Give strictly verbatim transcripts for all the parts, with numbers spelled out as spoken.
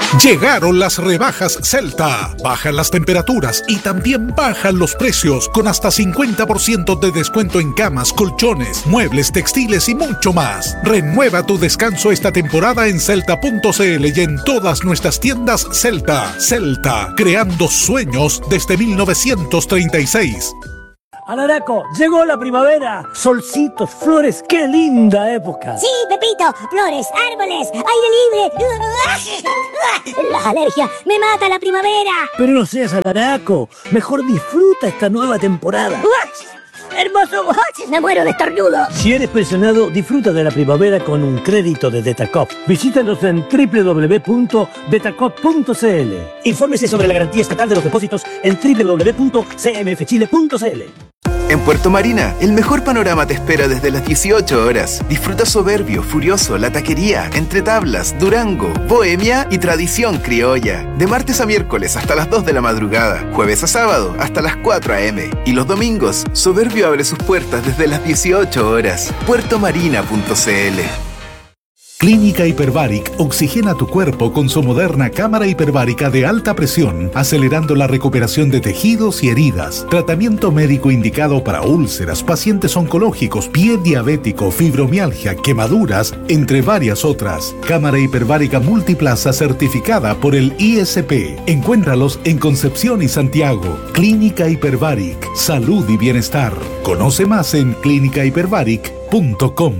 Llegaron las rebajas Celta. Bajan las temperaturas y también bajan los precios con hasta cincuenta por ciento de descuento en camas, colchones, muebles, textiles y mucho más. Renueva tu descanso esta temporada en celta punto c l y en todas nuestras tiendas Celta. Celta, creando sueños desde mil novecientos treinta y seis. Alaraco, llegó la primavera. Solcitos, flores, qué linda época. Sí, Pepito, flores, árboles, aire libre. Las alergias, me mata la primavera. Pero no seas alaraco, mejor disfruta esta nueva temporada. ¡Hermoso! Me muero de estornudo. Si eres pensionado, disfruta de la primavera con un crédito de Detacop. Visítanos en doble u doble u doble u punto detacop punto c l. Infórmese sobre la garantía estatal de los depósitos en doble u doble u doble u punto c m f chile punto c l. En Puerto Marina, el mejor panorama te espera desde las dieciocho horas. Disfruta Soberbio, Furioso, La Taquería, Entre Tablas, Durango, Bohemia y Tradición Criolla. De martes a miércoles hasta las dos de la madrugada, jueves a sábado hasta las cuatro a eme y los domingos, Soberbio abre sus puertas desde las dieciocho horas. puerto marina punto c l. Clínica Hiperbaric oxigena tu cuerpo con su moderna cámara hiperbárica de alta presión, acelerando la recuperación de tejidos y heridas. Tratamiento médico indicado para úlceras, pacientes oncológicos, pie diabético, fibromialgia, quemaduras, entre varias otras. Cámara hiperbárica multiplaza certificada por el I S P. Encuéntralos en Concepción y Santiago. Clínica Hiperbaric, salud y bienestar. Conoce más en clínica hiperbaric punto com.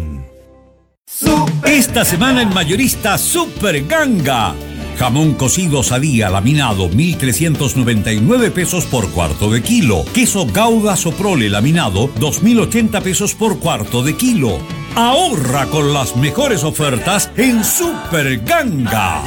Esta semana en Mayorista Super Ganga. Jamón cocido Sadía laminado mil trescientos noventa y nueve pesos por cuarto de kilo. Queso Gouda Soprole laminado dos mil ochenta pesos por cuarto de kilo. Ahorra con las mejores ofertas en Super Ganga.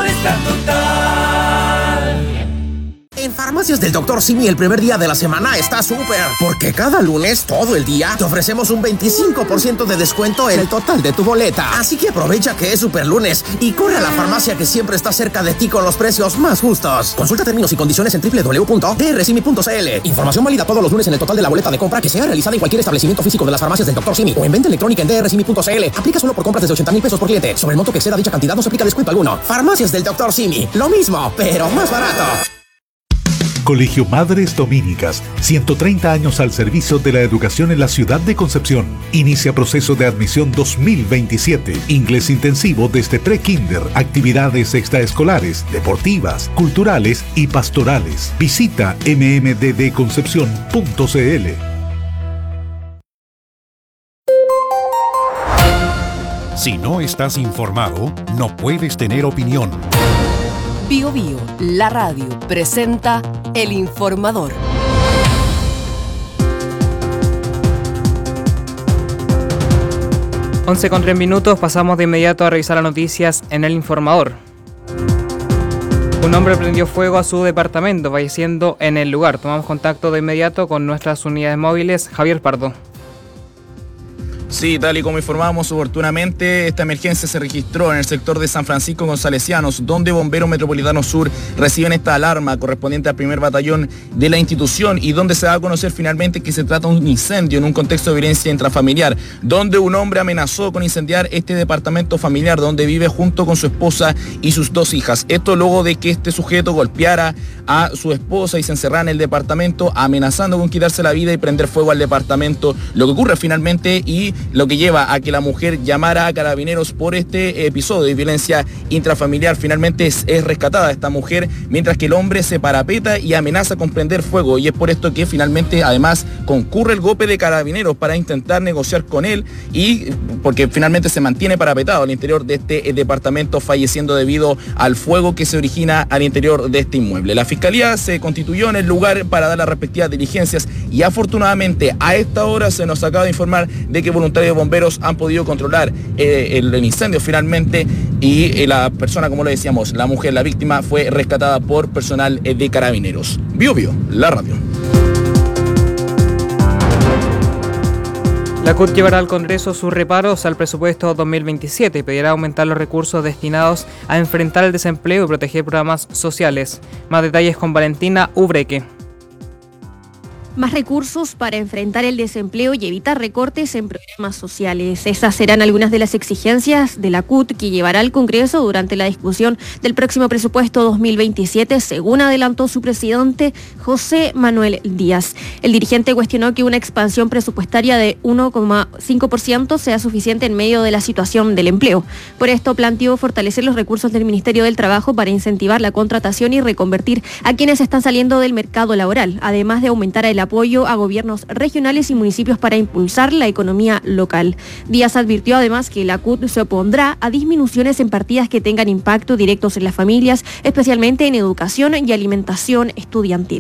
En Farmacias del doctor Simi el primer día de la semana está súper, porque cada lunes, todo el día, te ofrecemos un veinticinco por ciento de descuento en el total de tu boleta. Así que aprovecha que es super lunes y corre a la farmacia que siempre está cerca de ti con los precios más justos. Consulta términos y condiciones en doble u doble u doble u punto d r simi punto c l. Información válida todos los lunes en el total de la boleta de compra que sea realizada en cualquier establecimiento físico de las Farmacias del doctor Simi o en venta electrónica en d r simi punto c l. Aplica solo por compras desde ochenta mil pesos por cliente. Sobre el monto que exceda dicha cantidad no se aplica descuento alguno. Farmacias del doctor Simi. Lo mismo, pero más barato. Colegio Madres Dominicas, ciento treinta años al servicio de la educación en la ciudad de Concepción. Inicia proceso de admisión dos mil veintisiete. Inglés intensivo desde pre-kinder, actividades extraescolares, deportivas, culturales y pastorales. Visita eme eme de de concepción punto c l. Si no estás informado, no puedes tener opinión. Bio Bio, la radio, presenta El Informador. once con tres minutos, pasamos de inmediato a revisar las noticias en El Informador. Un hombre prendió fuego a su departamento, falleciendo en el lugar. Tomamos contacto de inmediato con nuestras unidades móviles. Javier Pardo. Sí, tal y como informamos oportunamente, esta emergencia se registró en el sector de San Francisco con Salesianos, donde Bomberos Metropolitanos Sur reciben esta alarma correspondiente al primer batallón de la institución y donde se va a conocer finalmente que se trata de un incendio en un contexto de violencia intrafamiliar, donde un hombre amenazó con incendiar este departamento familiar donde vive junto con su esposa y sus dos hijas. Esto luego de que este sujeto golpeara a su esposa y se encerrara en el departamento, amenazando con quitarse la vida y prender fuego al departamento, lo que ocurre finalmente y lo que lleva a que la mujer llamara a Carabineros por este episodio de violencia intrafamiliar. Finalmente es, es rescatada esta mujer, mientras que el hombre se parapeta y amenaza con prender fuego, y es por esto que finalmente además concurre el golpe de Carabineros para intentar negociar con él, y porque finalmente se mantiene parapetado al interior de este departamento, falleciendo debido al fuego que se origina al interior de este inmueble. La Fiscalía se constituyó en el lugar para dar las respectivas diligencias y afortunadamente a esta hora se nos acaba de informar de que voluntarios de bomberos han podido controlar eh, el, el incendio finalmente, y eh, la persona, como lo decíamos, la mujer, la víctima, fue rescatada por personal eh, de Carabineros. Bio Bio, la radio. La C U T llevará al Congreso sus reparos al presupuesto dos mil veintisiete y pedirá aumentar los recursos destinados a enfrentar el desempleo y proteger programas sociales. Más detalles con Valentina Ubreque. Más recursos para enfrentar el desempleo y evitar recortes en programas sociales. Esas serán algunas de las exigencias de la C U T que llevará al Congreso durante la discusión del próximo presupuesto dos mil veintisiete, según adelantó su presidente José Manuel Díaz. El dirigente cuestionó que una expansión presupuestaria de uno coma cinco por ciento sea suficiente en medio de la situación del empleo. Por esto planteó fortalecer los recursos del Ministerio del Trabajo para incentivar la contratación y reconvertir a quienes están saliendo del mercado laboral, además de aumentar el apoyo a gobiernos regionales y municipios para impulsar la economía local. Díaz advirtió además que la C U T se opondrá a disminuciones en partidas que tengan impacto directos en las familias, especialmente en educación y alimentación estudiantil.